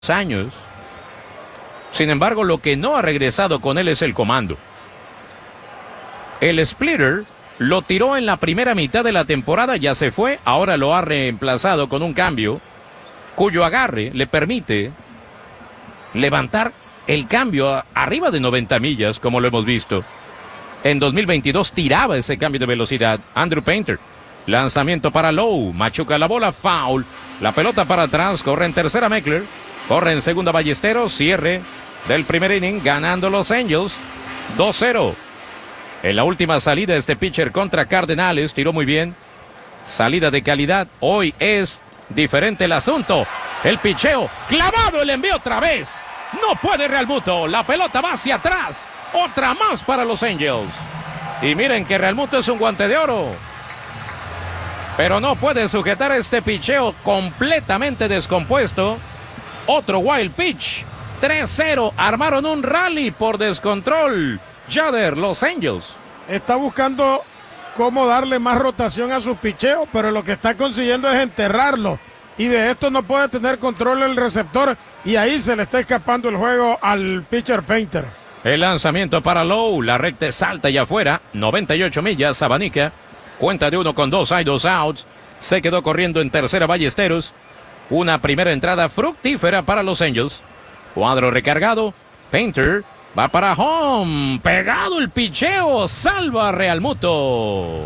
años. Sin embargo, lo que no ha regresado con él es el comando. El splitter lo tiró en la primera mitad de la temporada, ya se fue, ahora lo ha reemplazado con un cambio cuyo agarre le permite levantar el cambio arriba de 90 millas, como lo hemos visto. En 2022 tiraba ese cambio de velocidad Andrew Painter. Lanzamiento para Lowe, machuca la bola, foul. La pelota para atrás, corre en tercera Meckler, corre en segunda Ballesteros, cierre del primer inning, ganando los Angels 2-0. En la última salida este pitcher contra Cardenales, tiró muy bien. Salida de calidad, hoy es diferente el asunto. El picheo, clavado el envío otra vez. No puede Realmuto, la pelota va hacia atrás. Otra más para los Angels. Y miren que Realmuto es un guante de oro. Pero no puede sujetar este picheo completamente descompuesto. Otro wild pitch. 3-0, armaron un rally por descontrol. Yader, los Angels. Está buscando cómo darle más rotación a sus picheos, pero lo que está consiguiendo es enterrarlo. Y de esto no puede tener control el receptor. Y ahí se le está escapando el juego al pitcher Painter. El lanzamiento para Lowe, la recta es alta y afuera. 98 millas, abanica. Cuenta de 1-2, hay 2 outs. Se quedó corriendo en tercera Ballesteros. Una primera entrada fructífera para los Angels. Cuadro recargado. Painter va para home. Pegado el picheo. Salva a Realmuto.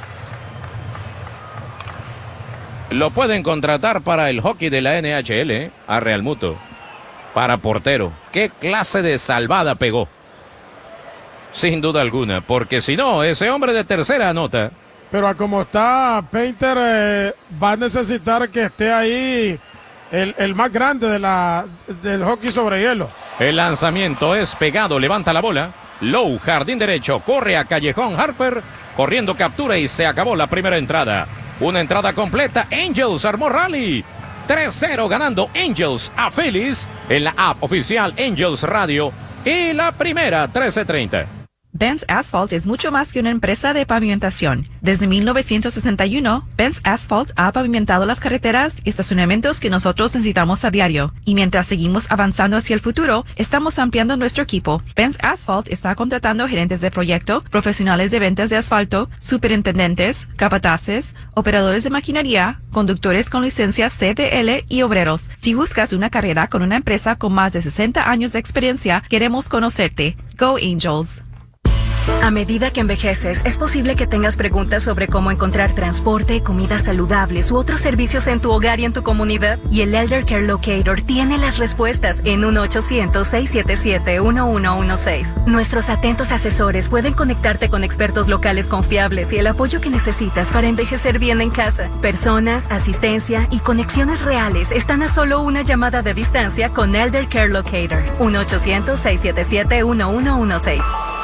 Lo pueden contratar para el hockey de la NHL, a Realmuto. Para portero. ¿Qué clase de salvada pegó? Sin duda alguna. Porque si no, ese hombre de tercera anota. Pero a como está Painter, va a necesitar que esté ahí el más grande del hockey sobre hielo. El lanzamiento es pegado, levanta la bola. Lowe, jardín derecho, corre a callejón. Harper, corriendo, captura y se acabó la primera entrada. Una entrada completa. Angels armó rally. 3-0 ganando Angels a Phillies en la app oficial Angels Radio. Y la primera, 13:30. Benz Asphalt es mucho más que una empresa de pavimentación. Desde 1961, Benz Asphalt ha pavimentado las carreteras y estacionamientos que nosotros necesitamos a diario. Y mientras seguimos avanzando hacia el futuro, estamos ampliando nuestro equipo. Benz Asphalt está contratando gerentes de proyecto, profesionales de ventas de asfalto, superintendentes, capataces, operadores de maquinaria, conductores con licencia CDL y obreros. Si buscas una carrera con una empresa con más de 60 años de experiencia, queremos conocerte. Go Angels! A medida que envejeces, es posible que tengas preguntas sobre cómo encontrar transporte, comidas saludables u otros servicios en tu hogar y en tu comunidad. Y el Elder Care Locator tiene las respuestas en 1-800-677-1116. Nuestros atentos asesores pueden conectarte con expertos locales confiables y el apoyo que necesitas para envejecer bien en casa. Personas, asistencia y conexiones reales están a solo una llamada de distancia con Elder Care Locator. 1-800-677-1116.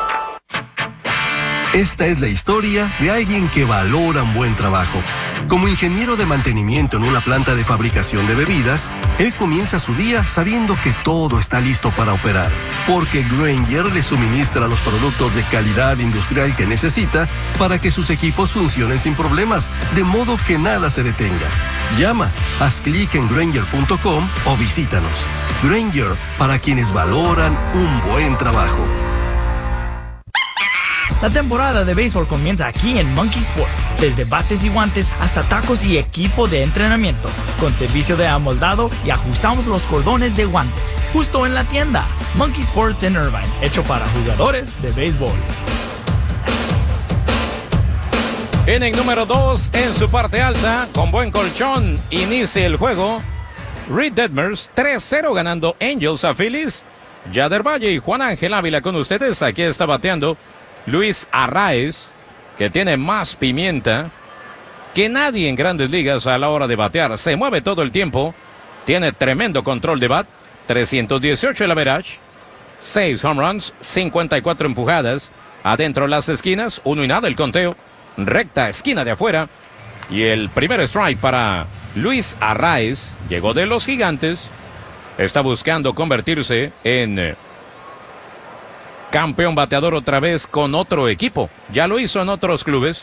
Esta es la historia de alguien que valora un buen trabajo. Como ingeniero de mantenimiento en una planta de fabricación de bebidas, él comienza su día sabiendo que todo está listo para operar, porque Grainger le suministra los productos de calidad industrial que necesita para que sus equipos funcionen sin problemas, de modo que nada se detenga. Llama, haz clic en Grainger.com o visítanos. Grainger, para quienes valoran un buen trabajo. La temporada de béisbol comienza aquí en Monkey Sports, desde bates y guantes hasta tacos y equipo de entrenamiento, con servicio de amoldado y ajustamos los cordones de guantes, justo en la tienda. Monkey Sports en Irvine, hecho para jugadores de béisbol. Inning número 2 en su parte alta, con buen colchón, inicia el juego. Reed Detmers, 3-0 ganando Angels a Phillies. Yader Valle y Juan Ángel Ávila con ustedes, aquí está bateando Luis Arraez, que tiene más pimienta que nadie en Grandes Ligas a la hora de batear. Se mueve todo el tiempo, tiene tremendo control de bat, 318 el average, 6 home runs, 54 empujadas, adentro las esquinas, 1 y nada el conteo, recta esquina de afuera, y el primer strike para Luis Arraez. Llegó de los Gigantes, está buscando convertirse en campeón bateador otra vez con otro equipo. Ya lo hizo en otros clubes.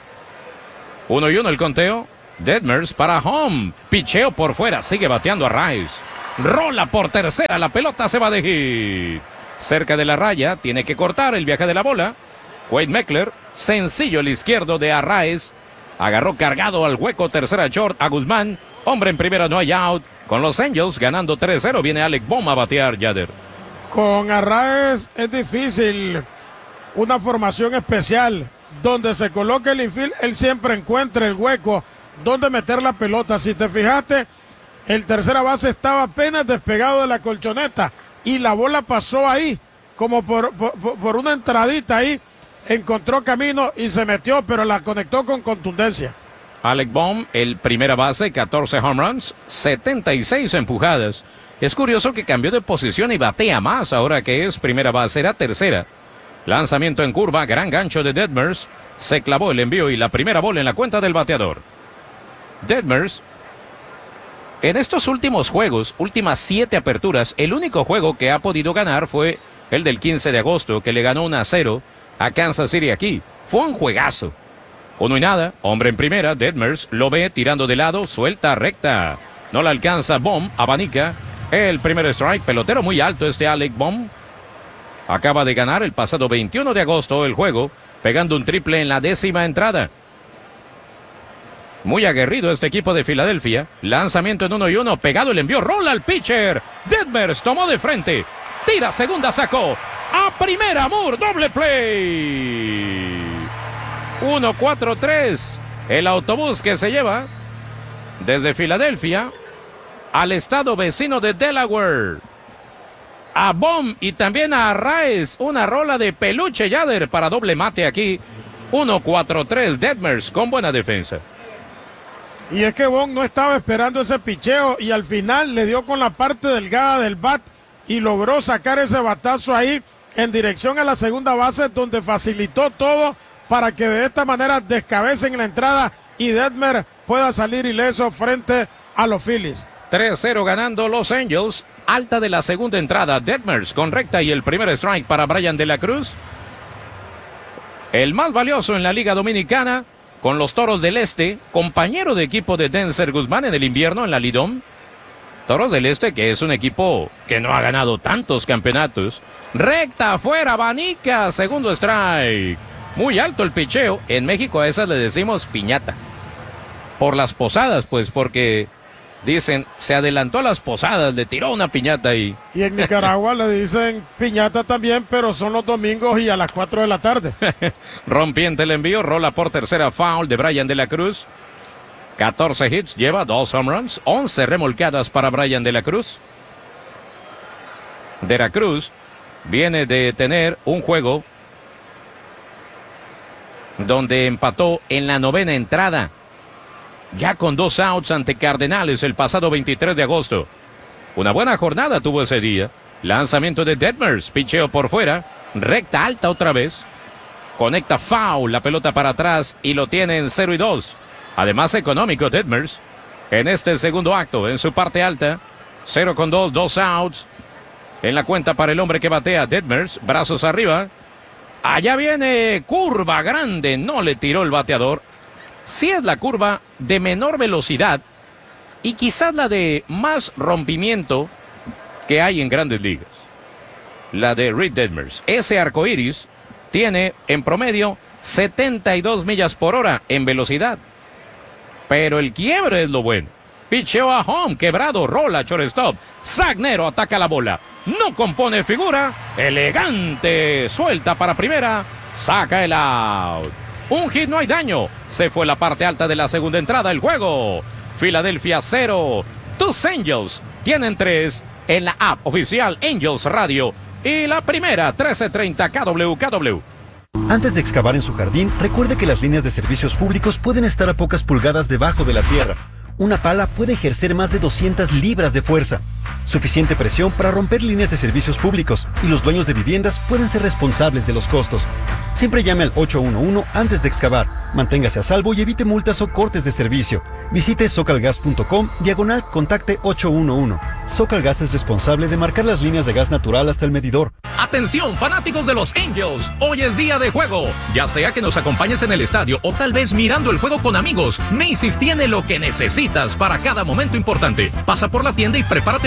1-1 el conteo. Detmers para home. Picheo por fuera. Sigue bateando a Rice. rola por tercera, la pelota se va de hit. Cerca de la raya, tiene que cortar el viaje de la bola. Wade Meckler, sencillo el izquierdo de Arraez. Agarró cargado al hueco, tercera short a Guzmán. Hombre en primera, no hay out. Con los Angels ganando 3-0, viene Alec Bohm a batear, Yader. Con Arraez es difícil una formación especial. Donde se coloque el infield, él siempre encuentra el hueco donde meter la pelota. Si te fijaste, el tercera base estaba apenas despegado de la colchoneta y la bola pasó ahí, como por una entradita ahí, encontró camino y se metió, pero la conectó con contundencia. Alec Bohm, el primera base, 14 home runs, 76 empujadas. Es curioso que cambió de posición y batea más ahora que es primera base, era tercera. Lanzamiento en curva, gran gancho de Detmers. Se clavó el envío y la primera bola en la cuenta del bateador. Detmers, en estos últimos juegos, últimas 7 aperturas, el único juego que ha podido ganar fue el del 15 de agosto, que le ganó 1-0 a Kansas City aquí. Fue un juegazo. 1-0, hombre en primera, Detmers lo ve tirando de lado, suelta recta. No la alcanza, Bohm, abanica. El primer strike, pelotero muy alto este Alec Bohm. Acaba de ganar el pasado 21 de agosto el juego, pegando un triple en la 10ª entrada. Muy aguerrido este equipo de Filadelfia. Lanzamiento en 1-1, pegado el envío, rola al pitcher. Detmers tomó de frente, tira segunda, sacó. A primera, Moore, doble play. 1-4-3, el autobús que se lleva desde Filadelfia al estado vecino de Delaware. A Bohm y también a Arraez, una rola de peluche, Yader, para doble mate aquí. 1-4-3, Detmers con buena defensa. Y es que Bohm no estaba esperando ese picheo y al final le dio con la parte delgada del bat y logró sacar ese batazo ahí en dirección a la segunda base, donde facilitó todo para que de esta manera descabecen la entrada y Detmers pueda salir ileso frente a los Phillies. 3-0 ganando los Angels. Alta de la segunda entrada, Detmers con recta y el primer strike para Brian de la Cruz. El más valioso en la Liga Dominicana con los Toros del Este, compañero de equipo de Denzer Guzmán en el invierno en la Lidom. Toros del Este, que es un equipo que no ha ganado tantos campeonatos. Recta afuera, abanica, segundo strike. Muy alto el picheo. En México a esas le decimos piñata. Por las posadas, pues, porque dicen, se adelantó a las posadas, le tiró una piñata ahí. Y en Nicaragua le dicen piñata también, pero son los domingos y a las 4 de la tarde. Rompiente el envío, rola por tercera, foul de Brian de la Cruz. 14 hits, lleva 2 home runs, 11 remolcadas para Brian de la Cruz. De la Cruz viene de tener un juego donde empató en la 9ª entrada. Ya con 2 outs ante Cardenales el pasado 23 de agosto. Una buena jornada tuvo ese día. Lanzamiento de Detmers, picheo por fuera, recta alta otra vez. Conecta foul, la pelota para atrás y lo tiene en 0-2. Además económico Detmers en este segundo acto, en su parte alta. 0-2, 2 outs. En la cuenta para el hombre que batea, Detmers, brazos arriba. Allá viene curva grande, no le tiró el bateador. Sí es la curva de menor velocidad y quizás la de más rompimiento que hay en Grandes Ligas. La de Reed Detmers. Ese arcoíris tiene en promedio 72 millas por hora en velocidad. Pero el quiebre es lo bueno. Picheo a home, quebrado, rola, shortstop. Sagnero ataca la bola. No compone figura. Elegante. Suelta para primera. Saca el out. Un hit, no hay daño. Se fue la parte alta de la segunda entrada el juego. Filadelfia 0. Tus Angels tienen 3 en la app oficial Angels Radio. Y la primera, 1330 KWKW. Antes de excavar en su jardín, recuerde que las líneas de servicios públicos pueden estar a pocas pulgadas debajo de la tierra. Una pala puede ejercer más de 200 libras de fuerza. Suficiente presión para romper líneas de servicios públicos y los dueños de viviendas pueden ser responsables de los costos. Siempre llame al 811 antes de excavar. Manténgase a salvo y evite multas o cortes de servicio. Visite socalgas.com/contacte 811. Socalgas es responsable de marcar las líneas de gas natural hasta el medidor. Atención, fanáticos de los Angels. Hoy es día de juego. Ya sea que nos acompañes en el estadio o tal vez mirando el juego con amigos, Macy's tiene lo que necesitas para cada momento importante. Pasa por la tienda y prepárate para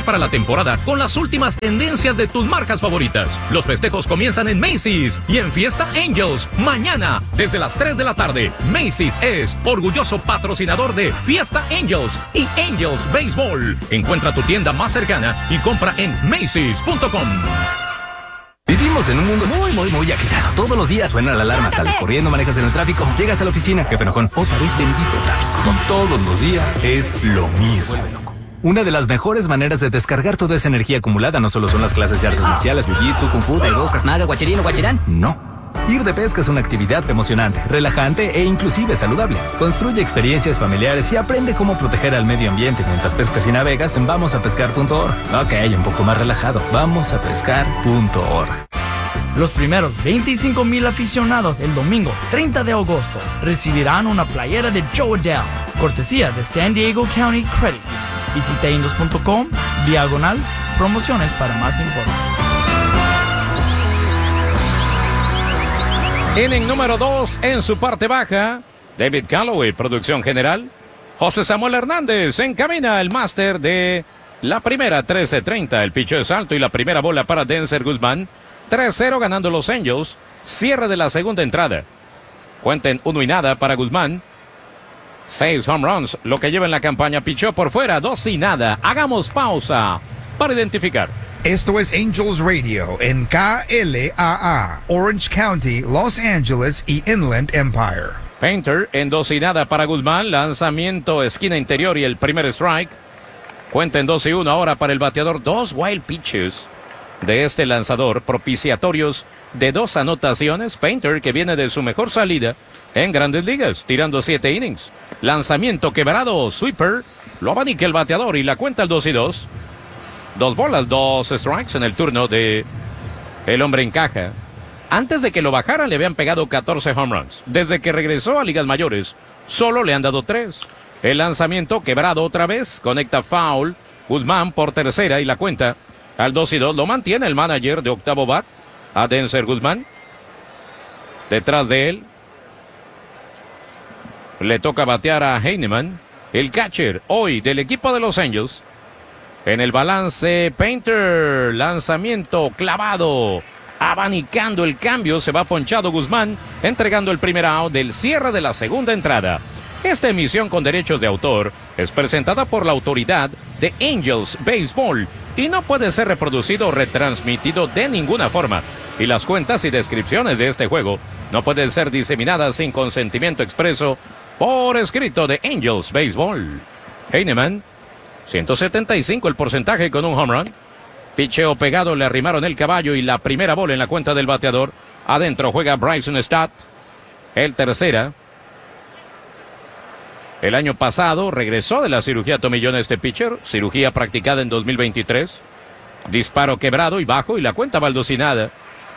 para la temporada con las últimas tendencias de tus marcas favoritas. Los festejos comienzan en Macy's y en Fiesta Angels. Mañana, desde las 3 de la tarde, Macy's es orgulloso patrocinador de Fiesta Angels y Angels Baseball. Encuentra tu tienda más cercana y compra en Macy's.com. Vivimos en un mundo muy agitado. Todos los días suena la alarma, sales corriendo, manejas en el tráfico, llegas a la oficina, jefe enojón, otra vez bendito tráfico. Todos los días es lo mismo. Una de las mejores maneras de descargar toda esa energía acumulada no solo son las clases de artes marciales, jiu-jitsu, kung fu, taekwondo, krav maga, guachirino, guachirán. No. Ir de pesca es una actividad emocionante, relajante e inclusive saludable. Construye experiencias familiares y aprende cómo proteger al medio ambiente mientras pescas y navegas en vamosapescar.org. Ok, un poco más relajado. Vamosapescar.org. Los primeros 25,000 aficionados el domingo 30 de agosto recibirán una playera de Joe Adele, cortesía de San Diego County Credit. Visita Ingles.com/promociones para más informes. Inning número 2 en su parte baja. David Calloway, producción general. José Samuel Hernández encamina el máster de la primera, 13-30. El picheo es alto y la primera bola para Denzer Guzmán. 3-0 ganando los Angels. Cierre de la segunda entrada. Cuenten 1-0 para Guzmán. 6 home runs, lo que lleva en la campaña. Pichó por fuera, 2-0. Hagamos pausa para identificar. Esto es Angels Radio en KLAA, Orange County, Los Angeles y Inland Empire. Painter en 2-0 para Guzmán. Lanzamiento, esquina interior y el primer strike. Cuenta en 2-1 ahora para el bateador. 2 wild pitches de este lanzador, propiciatorios de 2 anotaciones. Painter, que viene de su mejor salida en Grandes Ligas, tirando 7 innings. Lanzamiento quebrado, sweeper. Lo abanica el bateador y la cuenta el 2-2. 2 bolas, 2 strikes en el turno de el hombre en caja. Antes de que lo bajaran le habían pegado 14 home runs. Desde que regresó a ligas mayores, solo le han dado 3. El lanzamiento quebrado otra vez, conecta foul. Guzmán por tercera y la cuenta al 2-2. Lo mantiene el manager de octavo bat, a Denzer Guzmán. Detrás de él le toca batear a Heinemann, el catcher hoy del equipo de Los Angels. En el balance, Painter, lanzamiento clavado, abanicando el cambio, se va ponchado Guzmán, entregando el primer out del cierre de la segunda entrada. Esta emisión con derechos de autor es presentada por la autoridad de Angels Baseball y no puede ser reproducido o retransmitido de ninguna forma. Y las cuentas y descripciones de este juego no pueden ser diseminadas sin consentimiento expreso por escrito de Angels Baseball. Heinemann, 175 el porcentaje con un home run. Picheo pegado, le arrimaron el caballo y la primera bola en la cuenta del bateador. Adentro juega Bryson Stott, el tercera. El año pasado regresó de la cirugía tomillón este pitcher, cirugía practicada en 2023. Disparo quebrado y bajo y la cuenta baldosinada.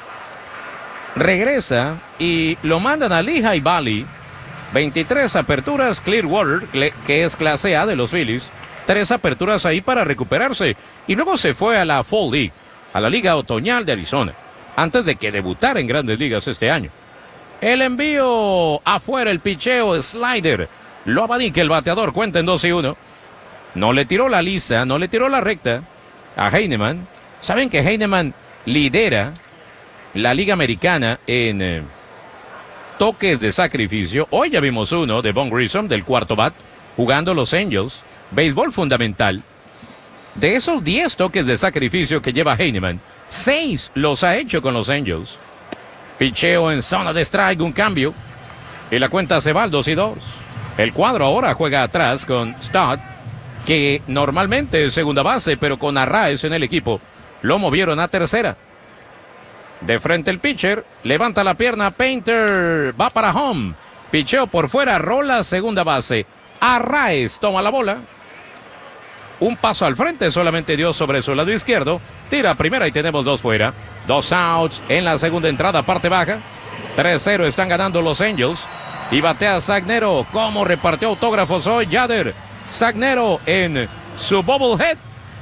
Regresa y lo mandan a Lehigh Valley. 23 aperturas, Clearwater, que es clase A de los Phillies. 3 aperturas ahí para recuperarse. Y luego se fue a la Fall League, a la Liga Otoñal de Arizona, antes de que debutara en Grandes Ligas este año. El envío afuera, el picheo, slider. Lo abanica el bateador, cuenta en 2-1. No le tiró la lisa, no le tiró la recta a Heinemann. Saben que Heinemann lidera la Liga Americana en toques de sacrificio. Hoy ya vimos uno de Von Grissom, del cuarto bat, jugando los Angels. Béisbol fundamental. De esos 10 toques de sacrificio que lleva Heinemann, 6 los ha hecho con los Angels. Picheo en zona de strike, un cambio. Y la cuenta se va al 2-2. El cuadro ahora juega atrás con Stott, que normalmente es segunda base, pero con Arraez en el equipo, lo movieron a tercera. De frente el pitcher, levanta la pierna, Painter, va para home. Picheo por fuera, rola segunda base. Arraez toma la bola. Un paso al frente, solamente dio sobre su lado izquierdo. Tira a primera y tenemos 2 fuera. 2 outs en la segunda entrada, parte baja. 3-0 están ganando los Angels. Y batea Sagnero. ¿Cómo repartió autógrafos hoy Yader? Sagnero en su bobblehead.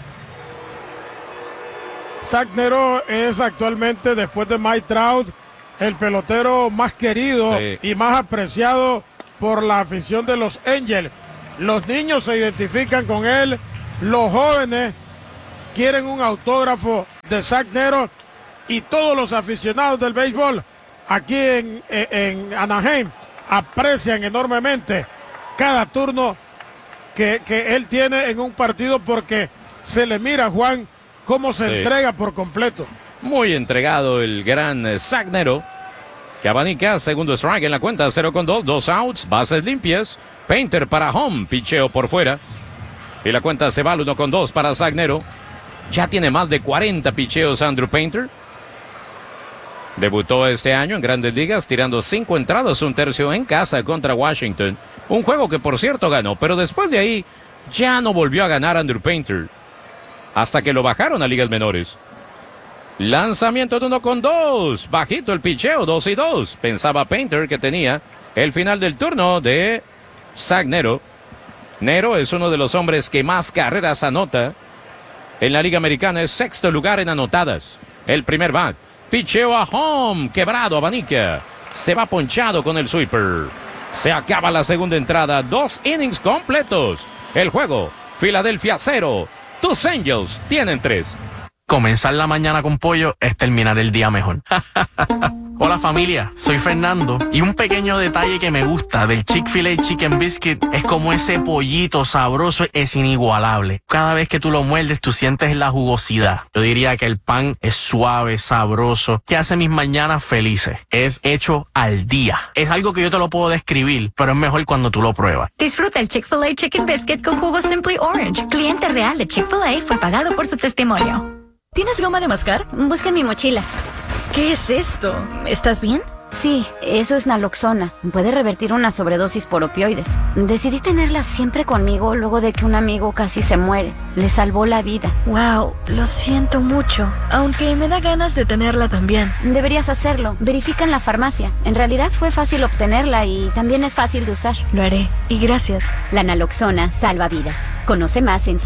Sagnero es actualmente, después de Mike Trout, el pelotero más querido y más apreciado por la afición de los Angels. Los niños se identifican con él, los jóvenes quieren un autógrafo de Zach Nero, y todos los aficionados del béisbol aquí en Anaheim aprecian enormemente cada turno que él tiene en un partido, porque se le mira, Juan, cómo se entrega por completo. Muy entregado el gran Zach Nero, que abanica, segundo strike en la cuenta, 0-2, 2 outs, bases limpias. Painter para home, picheo por fuera. Y la cuenta se va al 1-2 para Zach Nero. Ya tiene más de 40 picheos Andrew Painter. Debutó este año en Grandes Ligas tirando 5 entradas, 1/3 en casa contra Washington. Un juego que por cierto ganó, pero después de ahí ya no volvió a ganar Andrew Painter, hasta que lo bajaron a ligas menores. Lanzamiento de 1-2, bajito el picheo, 2-2. Pensaba Painter que tenía el final del turno de Zach Nero. Nero es uno de los hombres que más carreras anota en la Liga Americana, es sexto lugar en anotadas. El primer bat, picheo a home, quebrado, abanica. Se va ponchado con el sweeper. Se acaba la segunda entrada, 2 innings completos. El juego, Filadelfia 0, tus Angels tienen 3. Comenzar la mañana con pollo es terminar el día mejor. Hola familia, soy Fernando y un pequeño detalle que me gusta del Chick-fil-A Chicken Biscuit es como ese pollito sabroso es inigualable. Cada vez que tú lo muerdes tú sientes la jugosidad. Yo diría que el pan es suave, sabroso, que hace mis mañanas felices. Es hecho al día. Es algo que yo te lo puedo describir, pero es mejor cuando tú lo pruebas. Disfruta el Chick-fil-A Chicken Biscuit con jugo Simply Orange. Cliente real de Chick-fil-A fue pagado por su testimonio. ¿Tienes goma de mascar? Busca en mi mochila. ¿Qué es esto? ¿Estás bien? Sí, eso es naloxona. Puede revertir una sobredosis por opioides. Decidí tenerla siempre conmigo luego de que un amigo casi se muere. Le salvó la vida. Wow, lo siento mucho. Aunque me da ganas de tenerla también. Deberías hacerlo. Verifica en la farmacia. En realidad fue fácil obtenerla y también es fácil de usar. Lo haré. Y gracias. La naloxona salva vidas. Conoce más en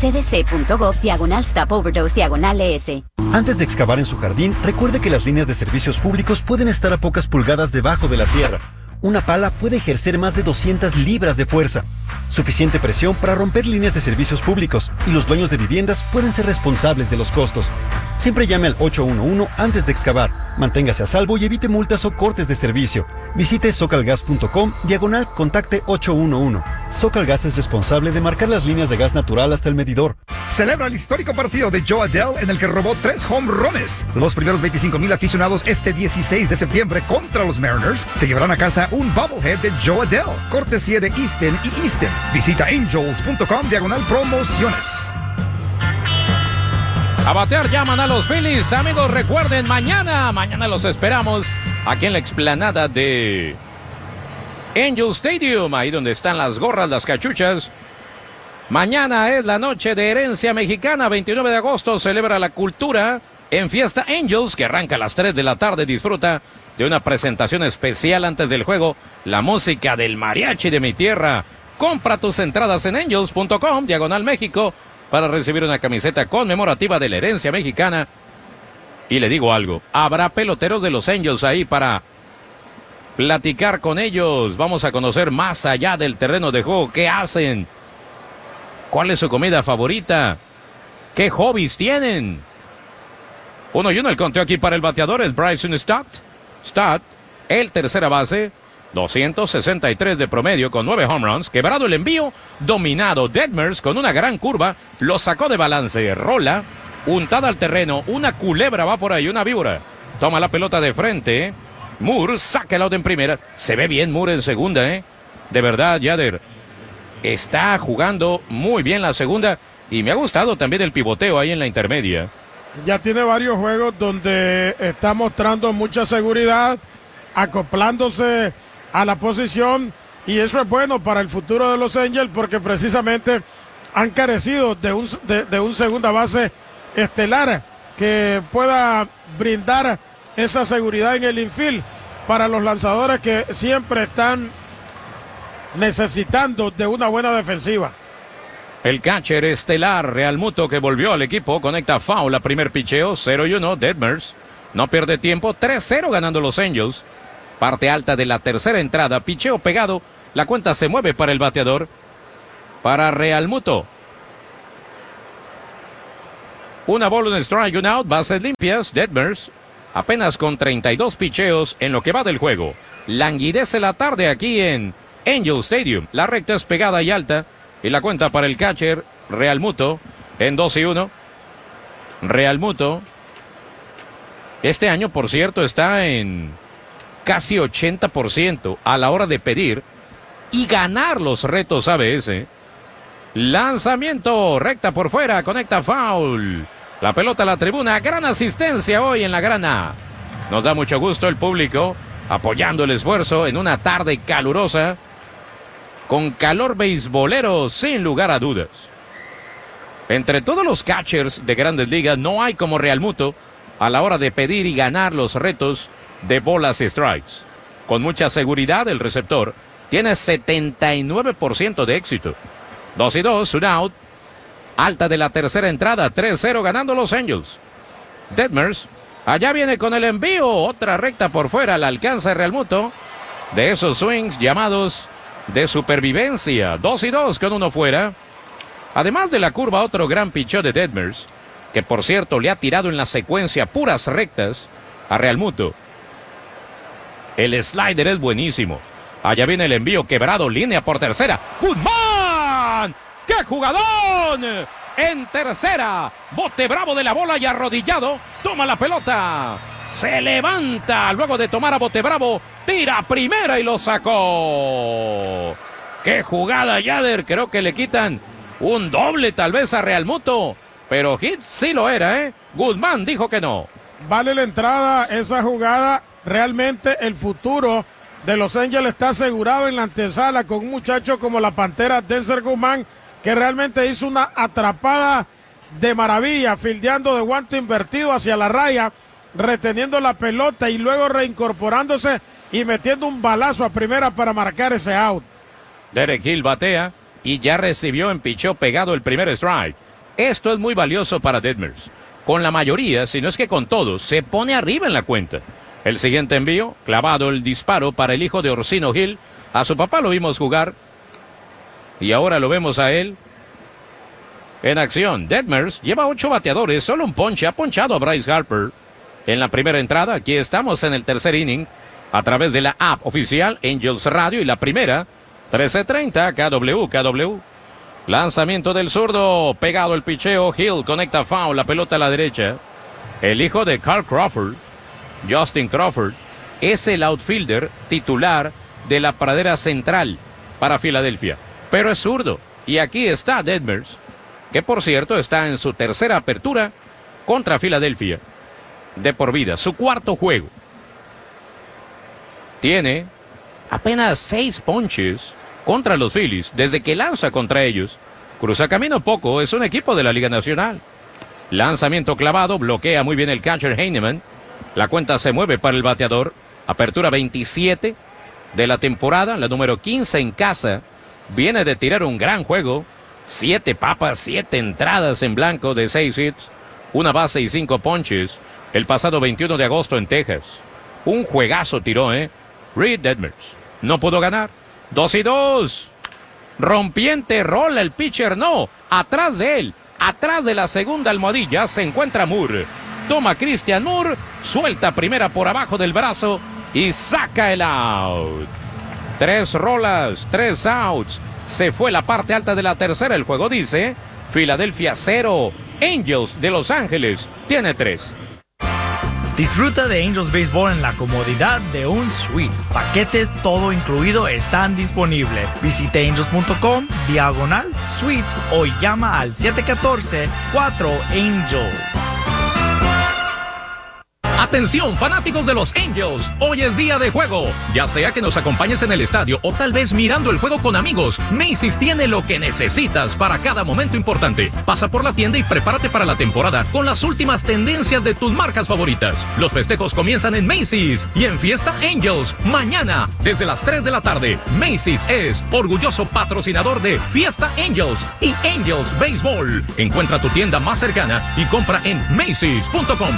cdc.gov/stop-overdose/ES. Antes de excavar en su jardín, recuerde que las líneas de servicios públicos pueden estar a pocas pulgadas debajo de la tierra. Una pala puede ejercer más de 200 libras de fuerza, suficiente presión para romper líneas de servicios públicos, y los dueños de viviendas pueden ser responsables de los costos. Siempre llame al 811 antes de excavar. Manténgase a salvo y evite multas o cortes de servicio. Visite socalgas.com/contacte 811. Socalgas es responsable de marcar las líneas de gas natural hasta el medidor. Celebra el histórico partido de Joe Adell en el que robó 3 home runs. Los primeros 25,000 aficionados este 16 de septiembre contra los Mariners se llevarán a casa un bobblehead de Joe Adell, cortesía de Easton y Easton. Visita angels.com/promociones. A batear llaman a los Phillies. Amigos, recuerden, mañana los esperamos aquí en la explanada de Angel Stadium, ahí donde están las gorras, las cachuchas. Mañana es la noche de herencia mexicana, 29 de agosto, celebra la cultura en Fiesta Angels, que arranca a las 3 de la tarde. Disfruta de una presentación especial antes del juego, la música del mariachi de mi tierra. Compra tus entradas en angels.com/México para recibir una camiseta conmemorativa de la herencia mexicana. Y le digo algo, habrá peloteros de los Angels ahí para platicar con ellos. Vamos a conocer más allá del terreno de juego, qué hacen, cuál es su comida favorita, qué hobbies tienen. 1-1 el conteo aquí para el bateador, es Bryson Stott. Stott, el tercera base, 263 de promedio con 9 home runs. Quebrado el envío, dominado. Detmers con una gran curva, lo sacó de balance. Rola, untada al terreno, una culebra va por ahí, una víbora. Toma la pelota de frente. Moore saca el out en primera. Se ve bien Moore en segunda, De verdad, Yader está jugando muy bien la segunda. Y me ha gustado también el pivoteo ahí en la intermedia. Ya tiene varios juegos donde está mostrando mucha seguridad, acoplándose a la posición, y eso es bueno para el futuro de los Angels, porque precisamente han carecido de un segunda base estelar que pueda brindar esa seguridad en el infield para los lanzadores que siempre están necesitando de una buena defensiva. El catcher estelar Realmuto, que volvió al equipo, conecta foul a primer picheo, 0-1. Detmers no pierde tiempo, 3-0 ganando los Angels. Parte alta de la tercera entrada, picheo pegado, la cuenta se mueve para el bateador, para Realmuto. Una bola, un strike, un out, bases limpias. Detmers apenas con 32 picheos en lo que va del juego. Languidece la tarde aquí en Angel Stadium. La recta es pegada y alta. Y la cuenta para el catcher Realmuto en 2-1. Realmuto este año, por cierto, está en casi 80% a la hora de pedir y ganar los retos ABS. Lanzamiento, recta por fuera, conecta foul. La pelota a la tribuna, gran asistencia hoy en la grana. Nos da mucho gusto el público apoyando el esfuerzo en una tarde calurosa, con calor beisbolero sin lugar a dudas. Entre todos los catchers de Grandes Ligas no hay como Realmuto a la hora de pedir y ganar los retos de bolas y strikes. Con mucha seguridad el receptor tiene 79% de éxito. 2-2, un out. Alta de la tercera entrada, 3-0 ganando los Angels. Detmers, allá viene con el envío, otra recta por fuera, la alcanza Realmuto. De esos swings llamados de supervivencia, 2-2 con uno fuera. Además de la curva, otro gran picheo de Detmers, que por cierto le ha tirado en la secuencia puras rectas a Realmuto. El slider es buenísimo. Allá viene el envío quebrado, línea por tercera. ¡Goodman! ¡Qué jugadón! En tercera, bote bravo de la bola y arrodillado, toma la pelota. Se levanta luego de tomar a bote bravo, tira a primera y lo sacó. ¡Qué jugada, Yader! Creo que le quitan un doble tal vez a Realmuto. Pero hit sí lo era, ¿eh? Guzmán dijo que no. Vale la entrada esa jugada. Realmente el futuro de Los Ángeles está asegurado en la antesala con un muchacho como la Pantera Denzel Guzmán, que realmente hizo una atrapada de maravilla, fildeando de guante invertido hacia la raya, reteniendo la pelota y luego reincorporándose y metiendo un balazo a primera para marcar ese out. Derek Hill batea y ya recibió en picheo pegado el primer strike. Esto es muy valioso para Detmers. Con la mayoría, si no es que con todos, se pone arriba en la cuenta. El siguiente envío, clavado el disparo para el hijo de Orsino Hill. A su papá lo vimos jugar y ahora lo vemos a él en acción. Detmers lleva 8 bateadores, solo un ponche, ha ponchado a Bryce Harper en la primera entrada. Aquí estamos en el tercer inning a través de la app oficial Angels Radio y la primera 13:30 KW. Lanzamiento del zurdo, pegado el picheo, Hill conecta foul, la pelota a la derecha. El hijo de Carl Crawford, Justin Crawford, es el outfielder titular de la pradera central para Filadelfia, pero es zurdo. Y aquí está Detmers, que por cierto está en su tercera apertura contra Filadelfia de por vida, su cuarto juego. Tiene apenas 6 ponches contra los Phillies desde que lanza contra ellos. Cruza camino poco, es un equipo de la Liga Nacional. Lanzamiento clavado, bloquea muy bien el catcher Heinemann. La cuenta se mueve para el bateador. Apertura 27 de la temporada, la número 15 en casa. Viene de tirar un gran juego. 7 papas, 7 entradas en blanco de 6 hits, 1 base y 5 ponches. El pasado 21 de agosto en Texas. Un juegazo tiró, Reed Detmers. No pudo ganar. 2-2. Rompiente, rola el pitcher, no. Atrás de él, atrás de la segunda almohadilla, se encuentra Moore. Toma Christian Moore, suelta primera por abajo del brazo y saca el out. 3 rolas, 3 outs. Se fue la parte alta de la tercera. El juego dice Filadelfia 0, Angels de Los Ángeles tiene 3. Disfruta de Angels Baseball en la comodidad de un suite. Paquetes todo incluido están disponibles. Visite angels.com/suites o llama al 714-4ANGEL. Atención, fanáticos de los Angels, hoy es día de juego. Ya sea que nos acompañes en el estadio o tal vez mirando el juego con amigos, Macy's tiene lo que necesitas para cada momento importante. Pasa por la tienda y prepárate para la temporada con las últimas tendencias de tus marcas favoritas. Los festejos comienzan en Macy's y en Fiesta Angels, mañana desde las 3 de la tarde. Macy's es orgulloso patrocinador de Fiesta Angels y Angels Baseball. Encuentra tu tienda más cercana y compra en Macy's.com.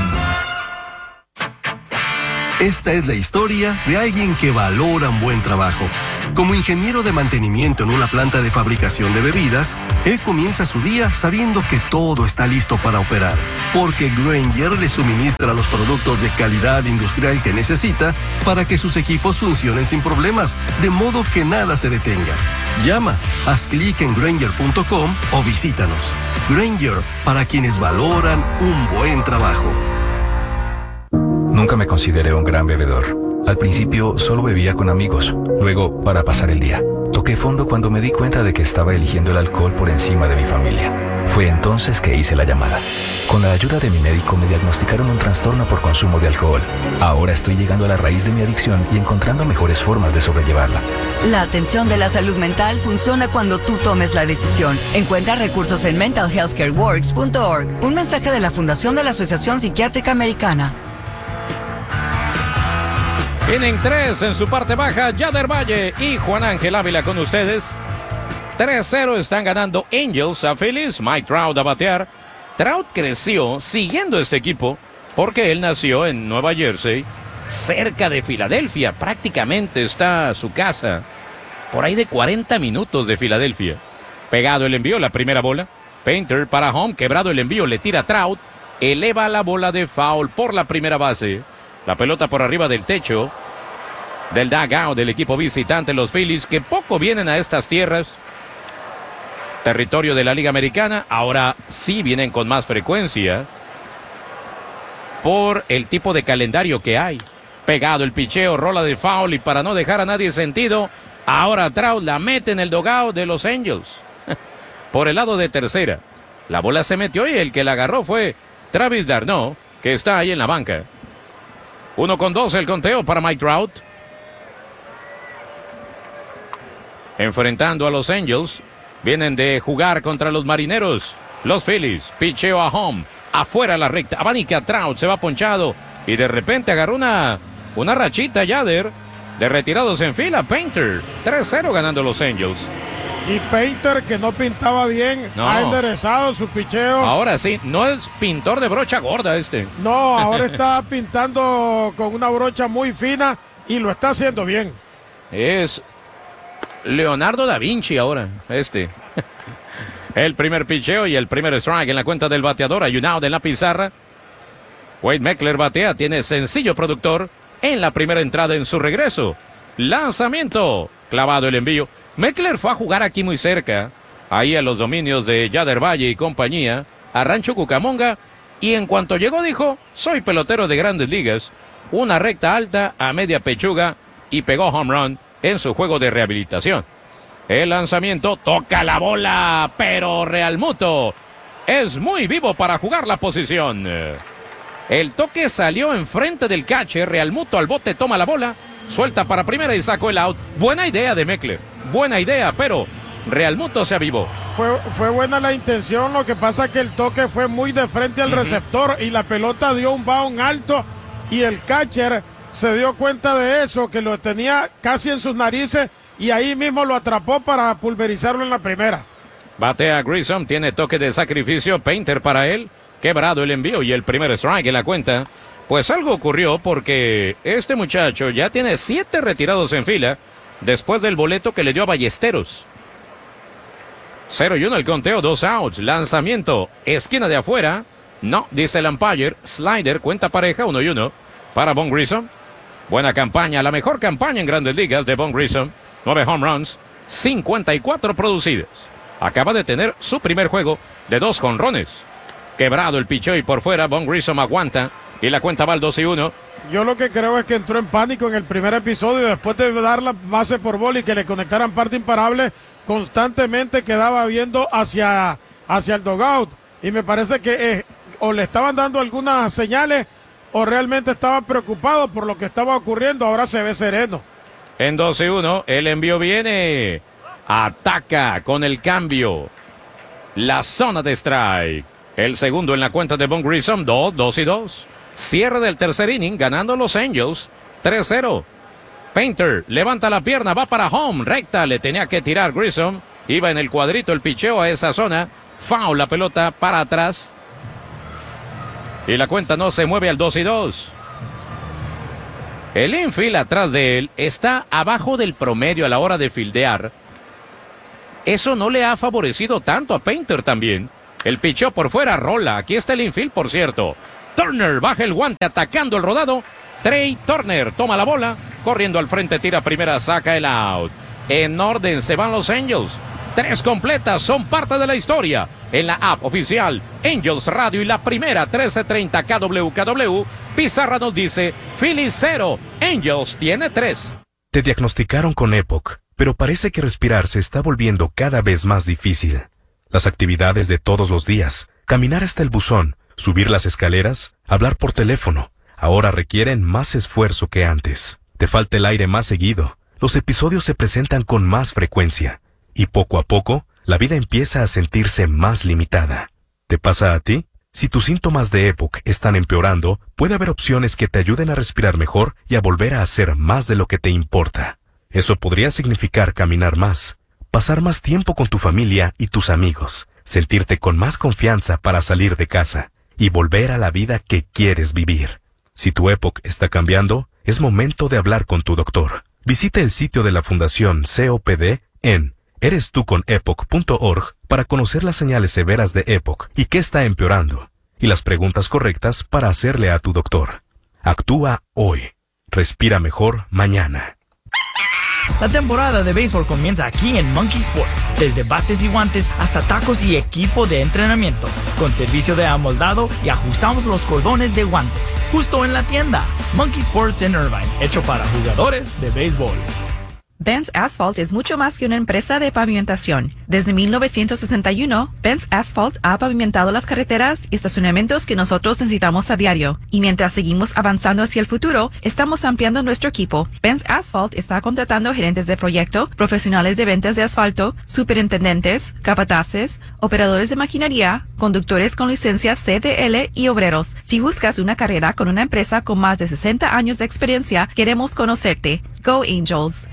Esta es la historia de alguien que valora un buen trabajo. Como ingeniero de mantenimiento en una planta de fabricación de bebidas, él comienza su día sabiendo que todo está listo para operar, porque Grainger le suministra los productos de calidad industrial que necesita para que sus equipos funcionen sin problemas, de modo que nada se detenga. Llama, haz clic en Grainger.com o visítanos. Grainger, para quienes valoran un buen trabajo. Nunca me consideré un gran bebedor. Al principio solo bebía con amigos, luego para pasar el día. Toqué fondo cuando me di cuenta de que estaba eligiendo el alcohol por encima de mi familia. Fue entonces que hice la llamada. Con la ayuda de mi médico me diagnosticaron un trastorno por consumo de alcohol. Ahora estoy llegando a la raíz de mi adicción y encontrando mejores formas de sobrellevarla. La atención de la salud mental funciona cuando tú tomes la decisión. Encuentra recursos en mentalhealthcareworks.org. Un mensaje de la Fundación de la Asociación Psiquiátrica Americana. Tienen 3 en su parte baja, Yader Valle y Juan Ángel Ávila con ustedes. 3-0 están ganando Angels a Phillies. Mike Trout a batear. Trout creció siguiendo este equipo porque él nació en Nueva Jersey, cerca de Filadelfia. Prácticamente está su casa, por ahí de 40 minutos de Filadelfia. Pegado el envío, la primera bola. Painter para home, quebrado el envío, le tira Trout. Eleva la bola de foul por la primera base. La pelota por arriba del techo del dugout del equipo visitante, los Phillies, que poco vienen a estas tierras. Territorio de la Liga Americana. Ahora sí vienen con más frecuencia por el tipo de calendario que hay. Pegado el picheo, rola de foul y para no dejar a nadie sentido, ahora Trout la mete en el dugout de los Angels. Por el lado de tercera. La bola se metió y el que la agarró fue Travis d'Arnaud, que está ahí en la banca. 1-2 el conteo para Mike Trout. Enfrentando a los Angels. Vienen de jugar contra los Marineros. Los Phillies. Picheo a home. Afuera la recta. Abanica Trout. Se va ponchado. Y de repente agarró una rachita Yader. De retirados en fila. Painter. 3-0 ganando los Angels. Y Painter, que no pintaba bien, ha enderezado su picheo. Ahora sí, no es pintor de brocha gorda No, ahora está pintando con una brocha muy fina y lo está haciendo bien. Es Leonardo da Vinci ahora, El primer picheo y el primer strike en la cuenta del bateador. Hay un out en la pizarra. Wade Meckler batea, tiene sencillo productor en la primera entrada en su regreso. Lanzamiento, clavado el envío. Meckler fue a jugar aquí muy cerca, ahí a los dominios de Yader Valle y compañía, a Rancho Cucamonga, y en cuanto llegó dijo, soy pelotero de Grandes Ligas, una recta alta a media pechuga y pegó home run en su juego de rehabilitación. El lanzamiento, toca la bola, pero Realmuto es muy vivo para jugar la posición. El toque salió enfrente del catcher, Realmuto al bote toma la bola, suelta para primera y sacó el out. Buena idea de Meckler. Buena idea, pero Realmuto se avivó. Fue buena la intención, lo que pasa es que el toque fue muy de frente al receptor y la pelota dio un bound alto y el catcher se dio cuenta de eso, que lo tenía casi en sus narices y ahí mismo lo atrapó para pulverizarlo en la primera. Batea Grissom, tiene toque de sacrificio, Painter para él, quebrado el envío y el primer strike en la cuenta. Pues algo ocurrió porque este muchacho ya tiene 7 retirados en fila después del boleto que le dio a Ballesteros. 0-1 el conteo, 2 outs. Lanzamiento, esquina de afuera. No, dice el umpire. Slider, cuenta pareja, 1-1 para Vaughn Grissom. Buena campaña, la mejor campaña en Grandes Ligas de Vaughn Grissom. 9 home runs, 54 producidas. Acaba de tener su primer juego de 2 jonrones. Quebrado el picheo y por fuera, Vaughn Grissom aguanta y la cuenta va al 2-1. Yo lo que creo es que entró en pánico en el primer episodio después de dar la base por bola y que le conectaran parte imparable, constantemente quedaba viendo hacia el dugout y me parece que o le estaban dando algunas señales o realmente estaba preocupado por lo que estaba ocurriendo. Ahora se ve sereno. En 2-1, el envío viene, ataca con el cambio, la zona de strike. El segundo en la cuenta de Vaughn Grissom, 2-2. Cierre del tercer inning, ganando los Angels, 3-0. Painter levanta la pierna, va para home, recta, le tenía que tirar Grissom. Iba en el cuadrito el picheo a esa zona. Foul, la pelota para atrás. Y la cuenta no se mueve al 2-2. El infield atrás de él está abajo del promedio a la hora de fildear. Eso no le ha favorecido tanto a Painter también. El picheo por fuera rola. Aquí está el infield, por cierto. Turner baja el guante atacando el rodado. Trey Turner toma la bola. Corriendo al frente, tira primera, saca el out. En orden se van los Angels. 3 completas son parte de la historia. En la app oficial Angels Radio y la primera 1330 KWKW, Pizarra nos dice Phillies 0, Angels tiene 3. Te diagnosticaron con EPOC, pero parece que respirar se está volviendo cada vez más difícil. Las actividades de todos los días, caminar hasta el buzón, subir las escaleras, hablar por teléfono, ahora requieren más esfuerzo que antes. Te falta el aire más seguido, los episodios se presentan con más frecuencia. Y poco a poco, la vida empieza a sentirse más limitada. ¿Te pasa a ti? Si tus síntomas de EPOC están empeorando, puede haber opciones que te ayuden a respirar mejor y a volver a hacer más de lo que te importa. Eso podría significar caminar más, pasar más tiempo con tu familia y tus amigos, sentirte con más confianza para salir de casa y volver a la vida que quieres vivir. Si tu EPOC está cambiando, es momento de hablar con tu doctor. Visita el sitio de la Fundación COPD en erestuconepoc.org para conocer las señales severas de EPOC y qué está empeorando, y las preguntas correctas para hacerle a tu doctor. Actúa hoy. Respira mejor mañana. La temporada de béisbol comienza aquí en Monkey Sports, desde bates y guantes hasta tacos y equipo de entrenamiento, con servicio de amoldado y ajustamos los cordones de guantes, justo en la tienda. Monkey Sports en Irvine, hecho para jugadores de béisbol. Benz Asphalt es mucho más que una empresa de pavimentación. Desde 1961, Benz Asphalt ha pavimentado las carreteras y estacionamientos que nosotros necesitamos a diario. Y mientras seguimos avanzando hacia el futuro, estamos ampliando nuestro equipo. Benz Asphalt está contratando gerentes de proyecto, profesionales de ventas de asfalto, superintendentes, capataces, operadores de maquinaria, conductores con licencia CDL y obreros. Si buscas una carrera con una empresa con más de 60 años de experiencia, queremos conocerte. Go Angels!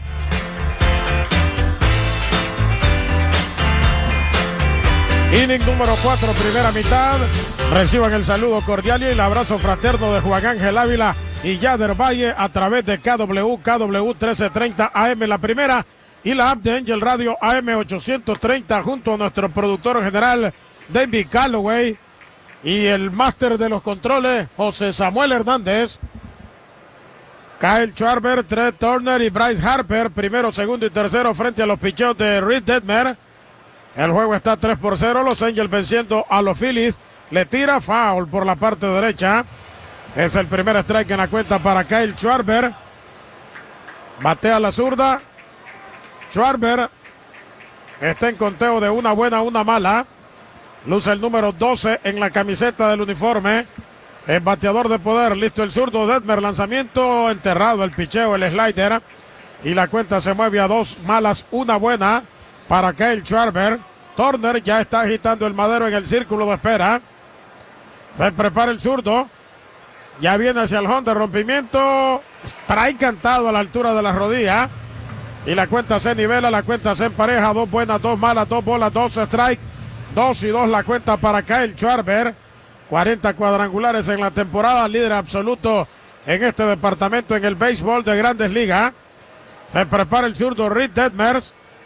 Inning número 4, primera mitad. Reciban el saludo cordial y el abrazo fraterno de Juan Ángel Ávila y Yader Valle a través de KW 1330 AM la primera y la app de Angel Radio AM 830 junto a nuestro productor general David Calloway y el máster de los controles José Samuel Hernández. Kyle Schwarber, Trey Turner y Bryce Harper, primero, segundo y tercero frente a los picheos de Reed Detmer. El juego está 3-0, los Angels venciendo a los Phillies. Le tira foul por la parte derecha. Es el primer strike en la cuenta para Kyle Schwarber. Batea la zurda. Schwarber está en conteo de una buena, una mala. Luce el número 12 en la camiseta del uniforme. El bateador de poder, listo el zurdo. Detmer, lanzamiento enterrado, el picheo, el slider. Y la cuenta se mueve a 2 malas, una buena para Kyle Schwarber. Turner ya está agitando el madero en el círculo de espera. Se prepara el zurdo. Ya viene hacia el home de rompimiento. Strike cantado a la altura de la rodilla. Y la cuenta se nivela, la cuenta se empareja. 2 buenas, 2 malas, 2 bolas, 2 strike. 2-2 la cuenta para Kyle Schwarber. 40 cuadrangulares en la temporada. Líder absoluto en este departamento en el béisbol de Grandes Ligas. Se prepara el zurdo Reed Detmer.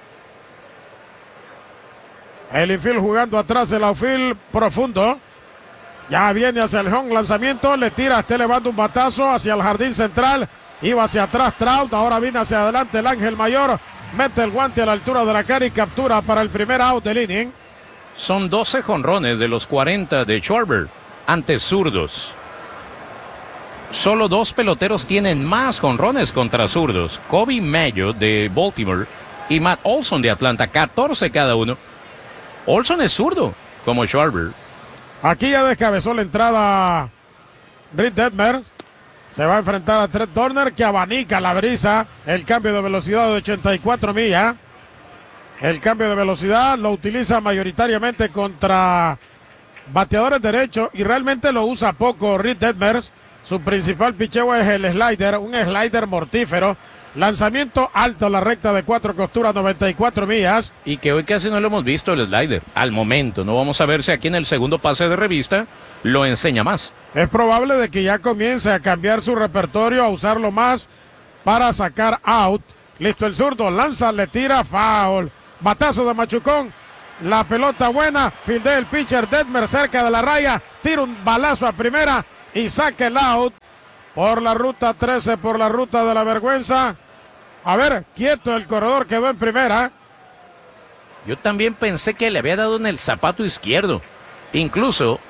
El infield jugando atrás del outfield profundo. Ya viene hacia el home, lanzamiento, le tira, está elevando un batazo hacia el jardín central. Iba hacia atrás Trout, ahora viene hacia adelante el Ángel Mayor. Mete el guante a la altura de la cara y captura para el primer out del inning. Son 12 jonrones de los 40 de Schwarber ante zurdos. Solo 2 peloteros tienen más jonrones contra zurdos. Kobe Mayo de Baltimore y Matt Olson de Atlanta, 14 cada uno. Olson es zurdo, como Schwarber. Aquí ya descabezó la entrada Reed Detmer. Se va a enfrentar a Trey Turner, que abanica la brisa. El cambio de velocidad de 84 millas. El cambio de velocidad lo utiliza mayoritariamente contra bateadores derechos y realmente lo usa poco Reed Detmer. Su principal picheo es el slider, un slider mortífero Lanzamiento alto, la recta de 4 costuras, 94 millas. Y que hoy casi no lo hemos visto el slider. Al momento, no vamos a ver si aquí en el segundo pase de revista lo enseña más. Es probable de que ya comience a cambiar su repertorio, a usarlo más para sacar out. Listo el zurdo, lanza, le tira, foul. Batazo de machucón, la pelota buena, fildea el pitcher Detmer cerca de la raya, tira un balazo a primera y saca el out. Por la ruta 13, por la ruta de la vergüenza. A ver, quieto, el corredor quedó en primera. Yo también pensé que le había dado en el zapato izquierdo. Incluso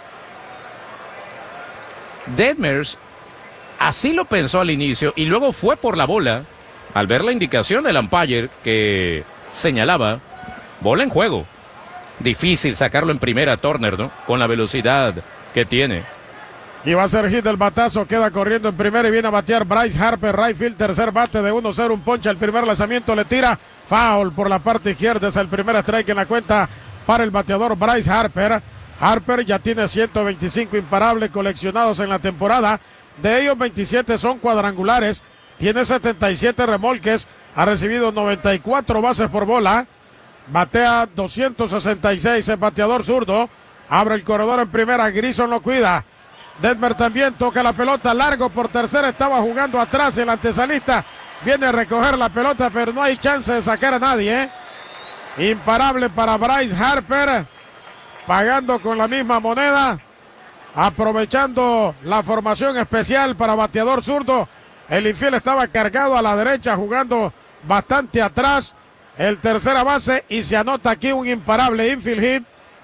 Detmers así lo pensó al inicio y luego fue por la bola al ver la indicación del umpire que señalaba bola en juego. Difícil sacarlo en primera, Turner, ¿no? Con la velocidad que tiene. Y va a ser hit el batazo, queda corriendo en primera y viene a batear Bryce Harper, right field, tercer bate de 1-0, un ponche al primer lanzamiento, le tira, foul por la parte izquierda, es el primer strike en la cuenta para el bateador Bryce Harper. Harper ya tiene 125 imparables coleccionados en la temporada, de ellos 27 son cuadrangulares, tiene 77 remolques, ha recibido 94 bases por bola, batea 266, el bateador zurdo, abre el corredor en primera, Grison lo cuida. Detmer también toca la pelota largo por tercera, estaba jugando atrás el antesalista, viene a recoger la pelota pero no hay chance de sacar a nadie. Imparable para Bryce Harper, pagando con la misma moneda, aprovechando la formación especial para bateador zurdo. El infiel estaba cargado a la derecha, jugando bastante atrás, el tercera base y se anota aquí un imparable infield hit.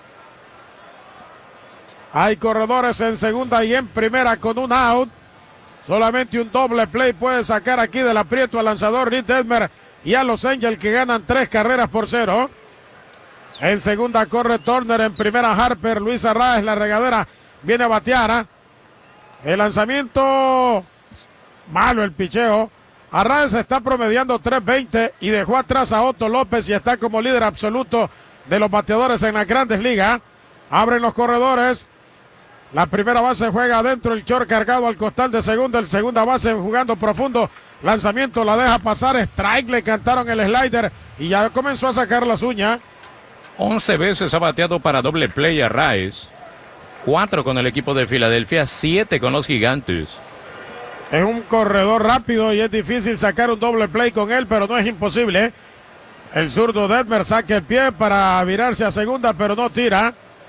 Hay corredores en segunda y en primera con un out. Solamente un doble play puede sacar aquí del aprieto al lanzador Reed Detmer y a los Angels que ganan 3 carreras por 0. En segunda corre Turner, en primera Harper, Luis Arraez, la regadera viene a batear. El lanzamiento malo, el picheo. Arraez está promediando 3.20 y dejó atrás a Otto López y está como líder absoluto de los bateadores en las Grandes Ligas. Abren los corredores. La primera base juega adentro, el short cargado al costal de segunda, el segunda base jugando profundo, lanzamiento la deja pasar, strike, le cantaron el slider y ya comenzó a sacar las uñas. 11 veces ha bateado para doble play a Arraez, 4 con el equipo de Filadelfia, 7 con los Gigantes. Es un corredor rápido y es difícil sacar un doble play con él, pero no es imposible. El zurdo Detmer saca el pie para virarse a segunda, pero no tira.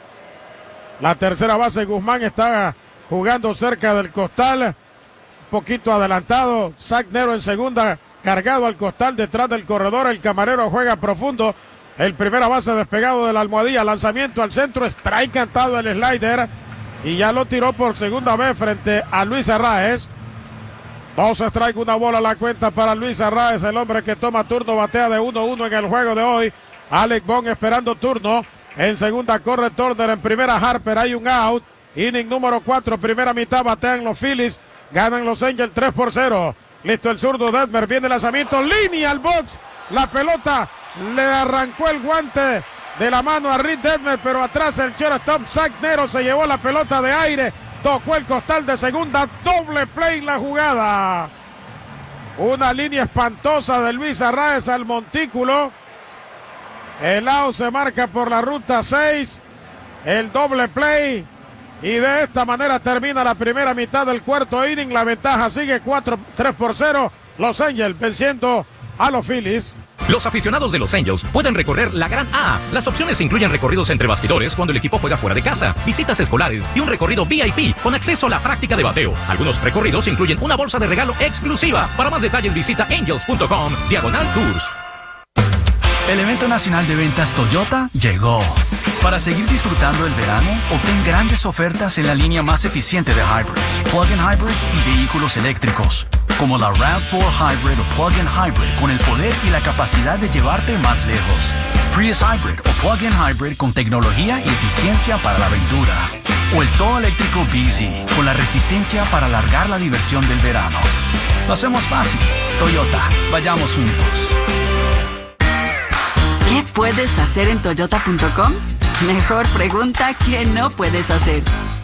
La tercera base, Guzmán, está jugando cerca del costal, un poquito adelantado. Zach Nero en segunda, cargado al costal detrás del corredor. El camarero juega profundo. El primera base despegado de la almohadilla, lanzamiento al centro, strike cantado el slider. Y ya lo tiró por segunda vez frente a Luis Arraez. 2 strike, una bola a la cuenta para Luis Arraez, el hombre que toma turno, batea de 1-1 en el juego de hoy. Alec Bohm esperando turno. En segunda corre Turner, en primera Harper, hay un out. Inning número 4, primera mitad, batean los Phillies, ganan los Angels 3-0. Listo el zurdo Detmer, viene el lanzamiento, línea al box. La pelota le arrancó el guante de la mano a Reed Detmer, pero atrás el shortstop Zach Nero se llevó la pelota de aire, tocó el costal de segunda, doble play la jugada. Una línea espantosa de Luis Arraez al montículo. El out se marca por la ruta 6, el doble play, y de esta manera termina la primera mitad del cuarto inning. La ventaja sigue 3-0, Los Angels venciendo a los Phillies. Los aficionados de Los Angels pueden recorrer la Gran A. Las opciones incluyen recorridos entre bastidores cuando el equipo juega fuera de casa, visitas escolares y un recorrido VIP con acceso a la práctica de bateo. Algunos recorridos incluyen una bolsa de regalo exclusiva. Para más detalles visita angels.com/tours. El evento nacional de ventas Toyota llegó. Para seguir disfrutando el verano, obtén grandes ofertas en la línea más eficiente de hybrids, plug-in hybrids y vehículos eléctricos, como la RAV4 Hybrid o plug-in hybrid con el poder y la capacidad de llevarte más lejos. Prius Hybrid o plug-in hybrid con tecnología y eficiencia para la aventura. O el todo eléctrico BZ con la resistencia para alargar la diversión del verano. Lo hacemos fácil. Toyota, vayamos juntos. ¿Qué puedes hacer en Toyota.com? Mejor pregunta, ¿qué no puedes hacer?